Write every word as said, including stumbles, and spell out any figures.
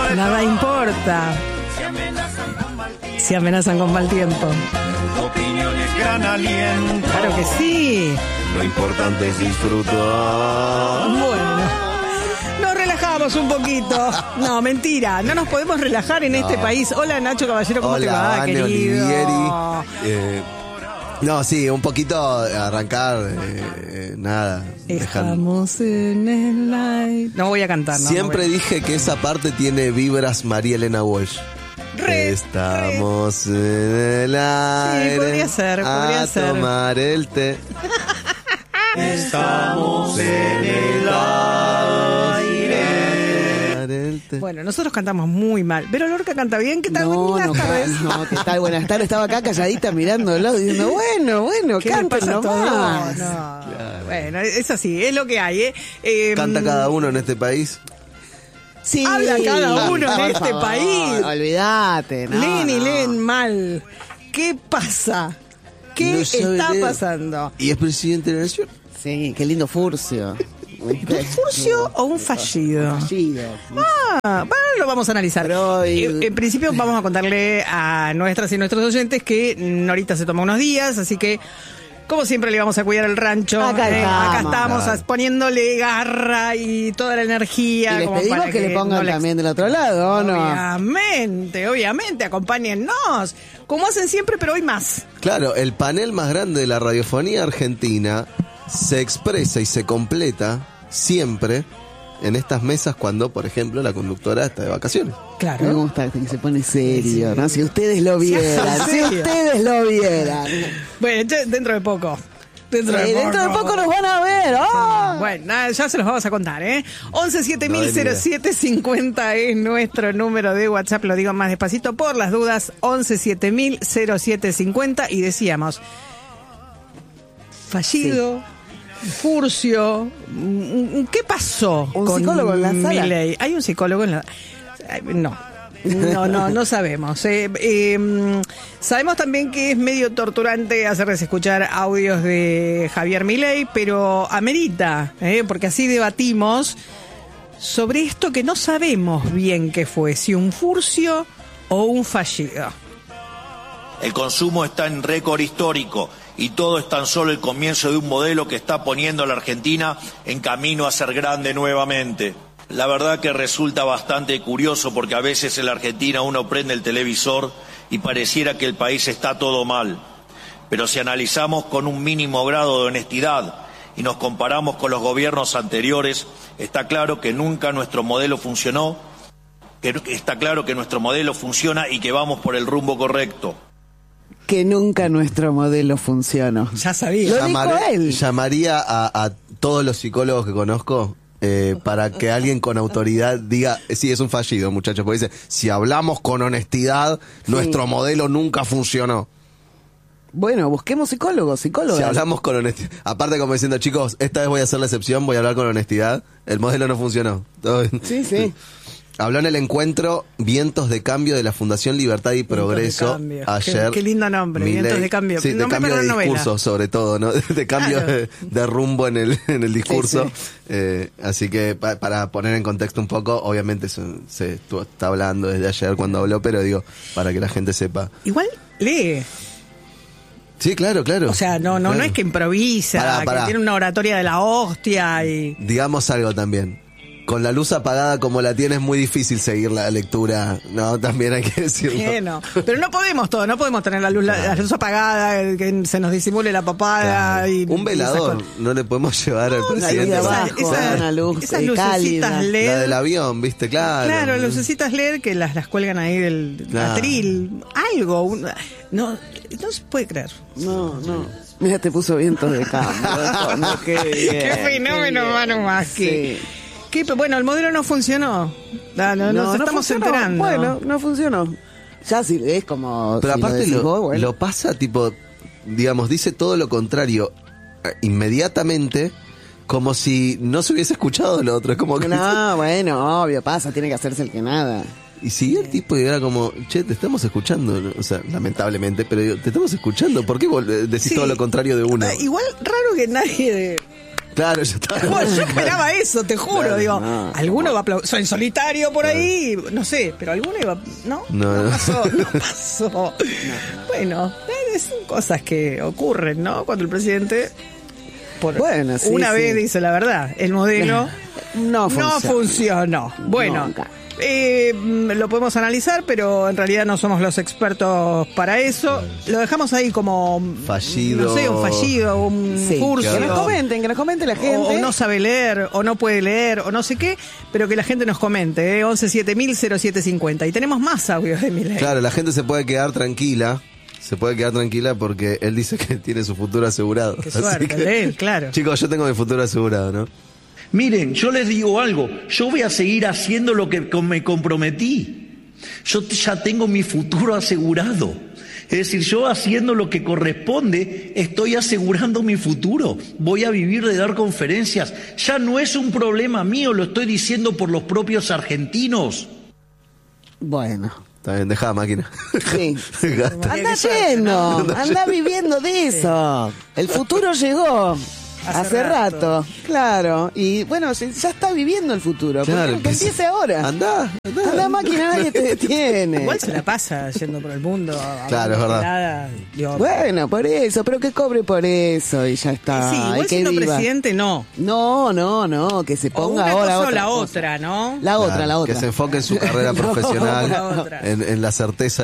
Nada importa. Si amenazan con mal tiempo. Opiniones, gran aliento. Claro que sí. Lo importante es disfrutar. Bueno, nos relajamos un poquito. No, mentira, no nos podemos relajar en no. este país. Hola Nacho Caballero, ¿cómo Hola, te va, Vane, querido? Olivieri. Eh, no, sí, un poquito arrancar, eh, nada. Estamos dejar... en el aire. No voy a cantar, ¿no? Siempre no a... dije que esa parte tiene vibras María Elena Walsh. Re, Estamos re. en el aire. Sí, podría ser, podría a ser. tomar el té. Estamos en el aire. Bueno, nosotros cantamos muy mal, pero Lorca canta bien. ¿Qué tal? No, Buenas no, tardes. No, ¿qué tal? Buenas tardes. Estaba acá calladita mirándolo, diciendo, bueno, bueno, canten nomás. No, claro. Bueno, es así, es lo que hay, ¿eh? eh ¿Canta cada uno en este país? Sí. Habla cada uno ah, en este favor, país. Olvídate. No, leen y no. leen mal. ¿Qué pasa? ¿Qué No está leer. pasando? ¿Y es presidente de la nación? Sí, qué lindo Furcio. ¿Un furcio o un fallido? Fallido. Ah, bueno, lo vamos a analizar. Pero, y... en, en principio vamos a contarle a nuestras y nuestros oyentes que Norita se toma unos días, así que como siempre le vamos a cuidar el rancho. Acá eh, estamos. Acá estamos Claro. poniéndole garra y toda la energía. Y les como pedimos para que, le pongan no también del otro lado, ¿o no? Obviamente, obviamente, acompáñennos. Como hacen siempre, pero hoy más. Claro, el panel más grande de la radiofonía argentina se expresa y se completa siempre en estas mesas cuando, por ejemplo, la conductora está de vacaciones. Claro. Me gusta que se pone serio, ¿no? Si ustedes lo vieran, si serio. ustedes lo vieran. Bueno, ya dentro de poco. Dentro, Sí, de, poco. dentro de poco nos van a ver. ¡Oh! Bueno, nada, ya se los vamos a contar, ¿eh? once siete mil cero siete cincuenta es nuestro número de WhatsApp, lo digo más despacito por las dudas, once siete mil cero siete cincuenta y decíamos, fallido, sí. Furcio, ¿qué pasó? ¿Un con psicólogo en la sala? Milei? ¿Hay un psicólogo en la...? No. No, no, no sabemos. Eh, eh, sabemos también que es medio torturante hacerles escuchar audios de Javier Milei, pero amerita, eh, porque así debatimos sobre esto que no sabemos bien qué fue, si un furcio o un fallido. El consumo está en récord histórico y todo es tan solo el comienzo de un modelo que está poniendo a la Argentina en camino a ser grande nuevamente. La verdad que resulta bastante curioso porque a veces en la Argentina uno prende el televisor y pareciera que el país está todo mal. Pero si analizamos con un mínimo grado de honestidad y nos comparamos con los gobiernos anteriores, está claro que nunca nuestro modelo funcionó, que está claro que nuestro modelo funciona y que vamos por el rumbo correcto. Que nunca nuestro modelo funcionó. Ya sabía. Lo dijo él. Llamaría a, a todos los psicólogos que conozco eh, para que alguien con autoridad diga, sí, es un fallido, muchachos, porque dice, si hablamos con honestidad, sí. nuestro modelo nunca funcionó. Bueno, busquemos psicólogos, psicólogos. Si hablamos con honestidad, aparte como diciendo, chicos, esta vez voy a hacer la excepción, voy a hablar con honestidad, el modelo no funcionó. Sí, sí. Habló en el encuentro Vientos de Cambio de la Fundación Libertad y Progreso ayer. Qué, qué lindo nombre, Milei, Vientos de Cambio. Sí, de nombre cambio para de una discurso novela. sobre todo, ¿no? De cambio claro. de, de rumbo en el, en el discurso. Sí, sí. Eh, así que pa, para poner en contexto un poco, obviamente se, se estuvo, está hablando desde ayer cuando habló, pero digo, para que la gente sepa. Igual lee. Sí, claro, claro. O sea, no, no, claro. no es que improvisa, Pará, pará. que tiene una oratoria de la hostia y... Digamos algo también. Con la luz apagada como la tiene es muy difícil seguir la lectura, ¿no? También hay que decirlo. Bueno, pero no podemos todo, no podemos tener la luz, la, la luz apagada, que se nos disimule la papada. Claro. Y, un velador, no le podemos llevar al presidente. Esa, esa, esa, una luz esas eh, lucecitas cálida. L E D. La del avión, ¿viste? Claro. Claro, lucecitas L E D que las, las cuelgan ahí del Claro. atril. Algo, un, no, no se puede creer. No, no. Mira, te puso vientos de cambio. No, qué bien, Qué fenómeno, qué mano más que... Sí. ¿Qué? Bueno, el modelo no funcionó. No, no, nos estamos funcionó. enterando. Bueno, no funcionó. Ya sí, es como... Pero si aparte lo, lo, vos, bueno. lo pasa tipo, digamos, dice todo lo contrario eh, inmediatamente, como si no se hubiese escuchado lo otro. Es como que No, bueno, obvio, pasa, tiene que hacerse el que nada. y si el tipo era como, che, te estamos escuchando, ¿no? O sea, lamentablemente, pero digo, te estamos escuchando, ¿por qué vos decís Sí. todo lo contrario de uno? Ah, igual raro que nadie de, Claro, ya está. Bueno, yo esperaba eso, te juro, Claro, digo, no. alguno va a aplaudir, soy solitario por ahí, no sé, pero alguno iba, no, No, no, no. pasó, no pasó. Bueno, eh, son cosas que ocurren, ¿no? Cuando el presidente por Bueno, sí, una sí. vez dice la verdad, el modelo No no funciona. funcionó. Bueno, Nunca. eh, lo podemos analizar, pero en realidad no somos los expertos para eso. Lo dejamos ahí como Fallido. no sé, un fallido, un Sí, curso. que nos comenten, que nos comente la gente. O, o no sabe leer, o no puede leer, o no sé qué, pero que la gente nos comente, ¿eh? once siete mil cero siete cincuenta. Y tenemos más audios de Milei. Claro, la gente se puede quedar tranquila. Se puede quedar tranquila porque él dice que tiene su futuro asegurado. Qué Así suerte que- de él, claro. Chicos, yo tengo mi futuro asegurado, ¿no? Miren, yo les digo algo, yo voy a seguir haciendo lo que com- me comprometí. Yo t- ya tengo mi futuro asegurado. Es decir, yo haciendo lo que corresponde, estoy asegurando mi futuro. Voy a vivir de dar conferencias. Ya no es un problema mío, lo estoy diciendo por los propios argentinos. Bueno. Está bien, deja la máquina. Sí. Gasta. Anda yendo, anda viviendo de eso. El futuro llegó. Hace Hace, rato. rato. claro. Y bueno, se- ya está viviendo el futuro. Claro, ¿Por qué no que empieza- empiece ahora? Andá, andá. Anda máquina, nadie te detiene. Igual se la pasa yendo por el mundo. Claro, es verdad. Nada, digo, Bueno, por eso, pero que cobre por eso y ya está. sí, y igual que siendo viva. presidente no. No, no, no, que se O ponga una ahora cosa o otra la cosa. otra, ¿no? La otra, Claro, la otra. Que se enfoque en su carrera No, profesional, la otra. en, en la certeza